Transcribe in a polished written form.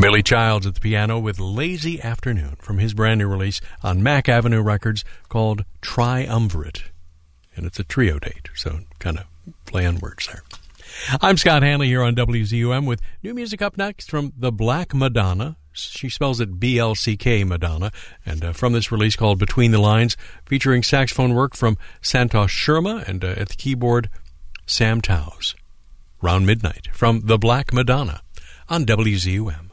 Billy Childs at the piano with Lazy Afternoon from his brand new release on Mack Avenue Records called Triumvirate. And it's a trio date, so kind of play on words there. I'm Scott Hanley here on WZUM with new music up next from the Black Madonna. She spells it BLCK Madonna. And from this release called Between the Lines, featuring saxophone work from Santosh Sharma and at the keyboard, Sam Towse. Round Midnight from the Black Madonna on WZUM.